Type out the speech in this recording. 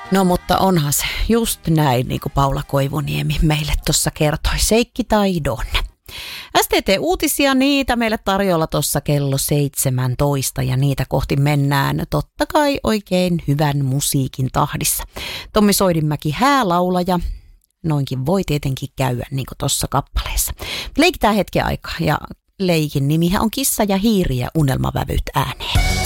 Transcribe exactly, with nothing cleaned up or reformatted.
No mutta onhan se just näin, niin kuin Paula Koivuniemi meille tuossa kertoi. Seikki tai Donne. S T T-uutisia, niitä meille tarjolla tuossa kello seitsemäntoista ja niitä kohti mennään totta kai oikein hyvän musiikin tahdissa. Tommi Soidinmäki häälaulaja, noinkin voi tietenkin käydä niin kuin tuossa kappaleessa. Leikitään hetken aikaa ja leikin nimihän on Kissa ja hiiri ja unelmavävyt ääneen.